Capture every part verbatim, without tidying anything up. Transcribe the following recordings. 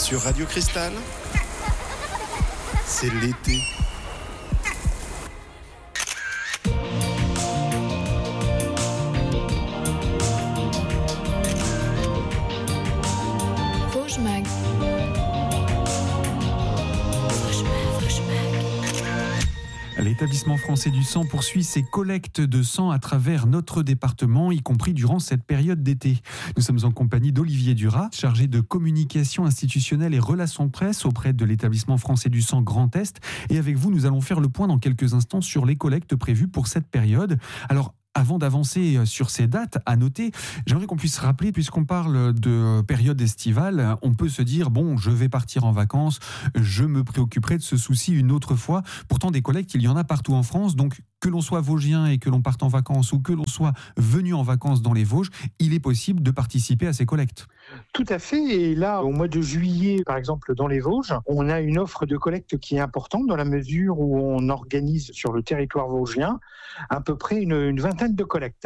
Sur Radio Cristal, c'est l'été. Vosges Mag. L'établissement français du sang poursuit ses collectes de sang à travers notre département, y compris durant cette période d'été. Nous sommes en compagnie d'Olivier Duras, chargé de communication institutionnelle et relations presse auprès de l'établissement français du sang Grand Est. Et avec vous, nous allons faire le point dans quelques instants sur les collectes prévues pour cette période. Alors, avant d'avancer sur ces dates, à noter, j'aimerais qu'on puisse rappeler, puisqu'on parle de période estivale, on peut se dire, bon, je vais partir en vacances, je me préoccuperai de ce souci une autre fois. Pourtant, des collectes, il y en a partout en France, donc que l'on soit vosgien et que l'on parte en vacances ou que l'on soit venu en vacances dans les Vosges, il est possible de participer à ces collectes. Tout à fait, et là, au mois de juillet, par exemple, dans les Vosges, on a une offre de collecte qui est importante dans la mesure où on organise sur le territoire vosgien à peu près une, une vingtaine de collectes.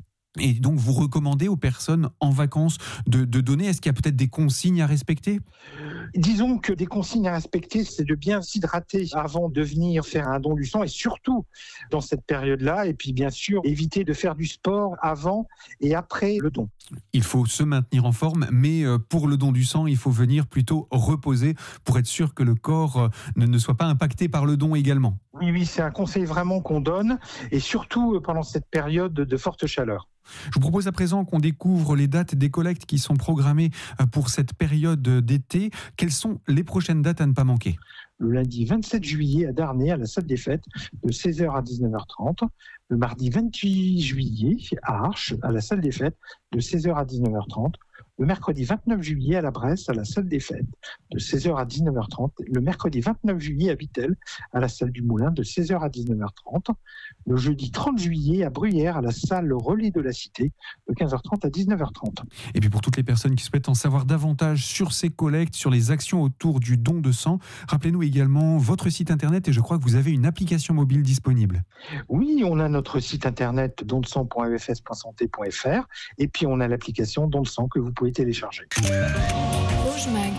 Et donc, vous recommandez aux personnes en vacances de, de donner, est-ce qu'il y a peut-être des consignes à respecter ? Disons que des consignes à respecter, c'est de bien s'hydrater avant de venir faire un don du sang, et surtout dans cette période-là, et puis bien sûr, éviter de faire du sport avant et après le don. Il faut se maintenir en forme, mais pour le don du sang, il faut venir plutôt reposer pour être sûr que le corps ne, ne soit pas impacté par le don également. Oui, oui, c'est un conseil vraiment qu'on donne, et surtout pendant cette période de forte chaleur. Je vous propose à présent qu'on découvre les dates des collectes qui sont programmées pour cette période d'été. Quelles sont les prochaines dates à ne pas manquer ? Le lundi vingt-sept juillet à Darney, à la salle des fêtes, de seize heures à dix-neuf heures trente. Le mardi vingt-huit juillet à Arches, à la salle des fêtes, de seize heures à dix-neuf heures trente. Le mercredi vingt-neuf juillet à la Bresse, à la salle des fêtes, de seize heures à dix-neuf heures trente. Le mercredi vingt-neuf juillet à Vittel, à la salle du Moulin, de seize heures à dix-neuf heures trente. Le jeudi trente juillet à Bruyères, à la salle Relais de la Cité, de quinze heures trente à dix-neuf heures trente. Et puis pour toutes les personnes qui souhaitent en savoir davantage sur ces collectes, sur les actions autour du don de sang, rappelez-nous également votre site internet, et je crois que vous avez une application mobile disponible. Oui, on a notre site internet don de sang point e f s point santé point f r, et puis on a l'application Don de sang que vous pouvez télécharger. Vosges Mag.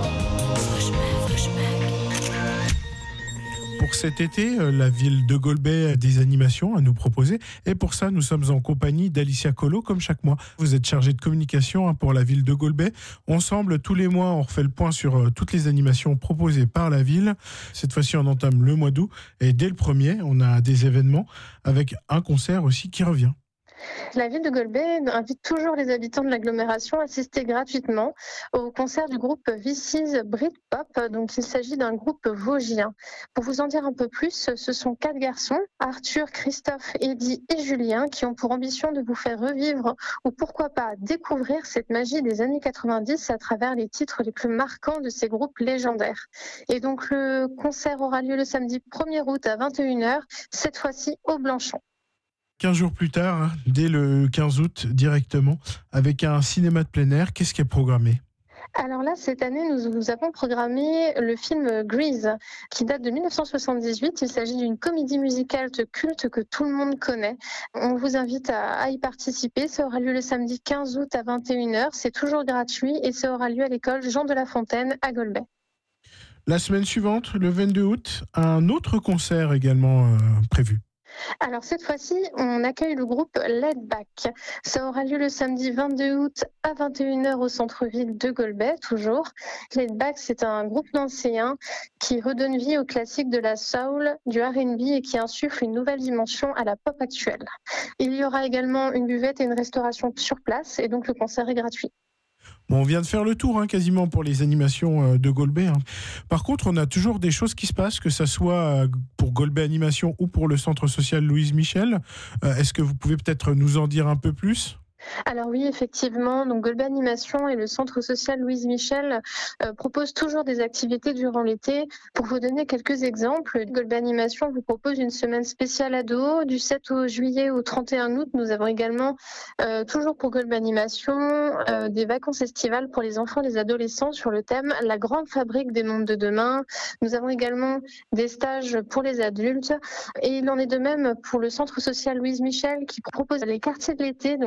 Vosges Mag, Vosges Mag. Pour cet été, la ville de Golbet a des animations à nous proposer. Et pour ça, nous sommes en compagnie d'Alicia Collot, comme chaque mois. Vous êtes chargée de communication pour la ville de Golbet. Ensemble, tous les mois, on refait le point sur toutes les animations proposées par la ville. Cette fois-ci, on entame le mois d'août. Et dès le premier, on a des événements avec un concert aussi qui revient. La ville de Golbet invite toujours les habitants de l'agglomération à assister gratuitement au concert du groupe V C's Britpop. Donc, il s'agit d'un groupe vosgien. Pour vous en dire un peu plus, ce sont quatre garçons, Arthur, Christophe, Eddy et Julien, qui ont pour ambition de vous faire revivre ou pourquoi pas découvrir cette magie des années quatre-vingt-dix à travers les titres les plus marquants de ces groupes légendaires. Et donc, le concert aura lieu le samedi premier août à vingt et une heures, cette fois-ci au Blanchon. quinze jours plus tard, dès le quinze août directement, avec un cinéma de plein air, qu'est-ce qui est programmé ? Alors là, cette année, nous, nous avons programmé le film Grease, qui date de dix-neuf cent soixante-dix-huit. Il s'agit d'une comédie musicale de culte que tout le monde connaît. On vous invite à, à y participer. Ça aura lieu le samedi quinze août à vingt et une heures. C'est toujours gratuit et ça aura lieu à l'école Jean de La Fontaine à Golbet. La semaine suivante, le vingt-deux août, un autre concert également euh, prévu. Alors cette fois-ci, on accueille le groupe Laid Back. Ça aura lieu le samedi vingt-deux août à vingt et une heures au centre-ville de Golbet, toujours. Laid Back, c'est un groupe d'anciens qui redonne vie aux classiques de la soul, du R and B et qui insuffle une nouvelle dimension à la pop actuelle. Il y aura également une buvette et une restauration sur place et donc le concert est gratuit. Bon, on vient de faire le tour hein, quasiment pour les animations de Golbet. Hein. Par contre, on a toujours des choses qui se passent, que ce soit pour Golbet Animation ou pour le centre social Louise Michel. Euh, est-ce que vous pouvez peut-être nous en dire un peu plus ? Alors oui, effectivement, donc Golbet Animation et le centre social Louise Michel euh, proposent toujours des activités durant l'été. Pour vous donner quelques exemples, Golbet Animation vous propose une semaine spéciale ado du sept juillet au trente et un août. Nous avons également, euh, toujours pour Golbet Animation, euh, des vacances estivales pour les enfants et les adolescents sur le thème « La grande fabrique des mondes de demain ». Nous avons également des stages pour les adultes et il en est de même pour le centre social Louise Michel qui propose les quartiers de l'été. Donc c'est des activités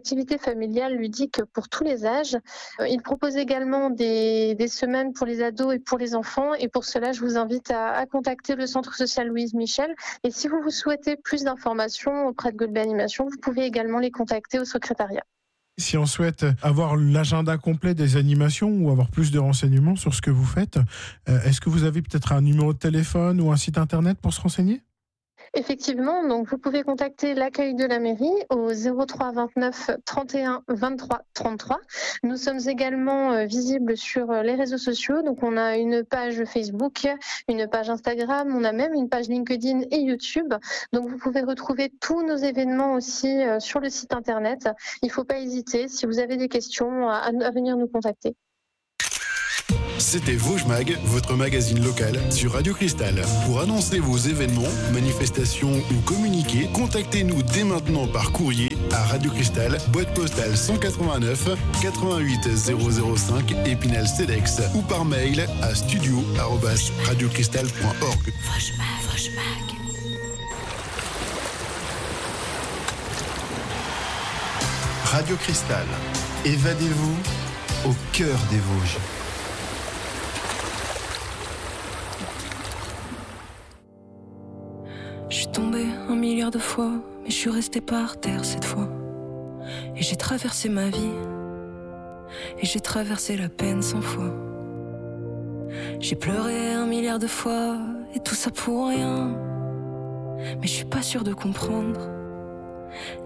activité familiale ludique pour tous les âges. Il propose également des, des semaines pour les ados et pour les enfants. Et pour cela, je vous invite à, à contacter le Centre social Louise Michel. Et si vous, vous souhaitez plus d'informations auprès de Golbet Animation, vous pouvez également les contacter au secrétariat. Si on souhaite avoir l'agenda complet des animations ou avoir plus de renseignements sur ce que vous faites, est-ce que vous avez peut-être un numéro de téléphone ou un site internet pour se renseigner ? Effectivement, donc vous pouvez contacter l'accueil de la mairie au zéro trois vingt-neuf trente et un vingt-trois trente-trois. Nous sommes également euh, visibles sur les réseaux sociaux. Donc on a une page Facebook, une page Instagram, on a même une page LinkedIn et YouTube. Donc vous pouvez retrouver tous nos événements aussi euh, sur le site internet. Il ne faut pas hésiter, si vous avez des questions, à, à venir nous contacter. C'était Vosges Mag, votre magazine local sur Radio Cristal. Pour annoncer vos événements, manifestations ou communiquer, contactez-nous dès maintenant par courrier à Radio Cristal, boîte postale cent quatre-vingt-neuf quatre-vingt-huit zéro zéro cinq Épinal Cedex ou par mail à studio arobase radiocristal point org. Vosges Mag, Vosges Mag. Radio Cristal, évadez-vous au cœur des Vosges. Je suis tombée un milliard de fois, mais je suis restée par terre cette fois. Et j'ai traversé ma vie, et j'ai traversé la peine cent fois. J'ai pleuré un milliard de fois, et tout ça pour rien. Mais je suis pas sûre de comprendre